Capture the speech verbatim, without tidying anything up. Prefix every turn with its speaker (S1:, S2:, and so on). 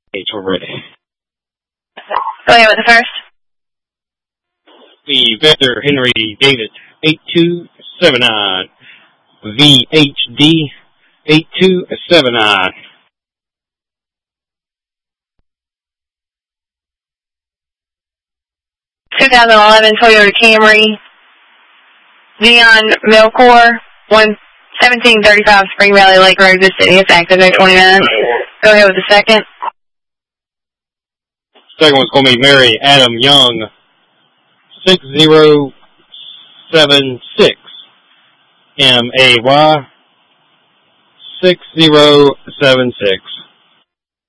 S1: H, we're ready.
S2: Go ahead with the first.
S1: The Victor Henry David eight two seven nine. V H D eight two seven nine.
S2: twenty eleven Toyota Camry, Neon Milcor, one seventeen thirty-five Spring Valley Lake Road, this city. It's active at twenty-nine. Go ahead with the second.
S1: Second one's going to be Mary Adam Young, six zero seven six. M A Y, six zero seven six.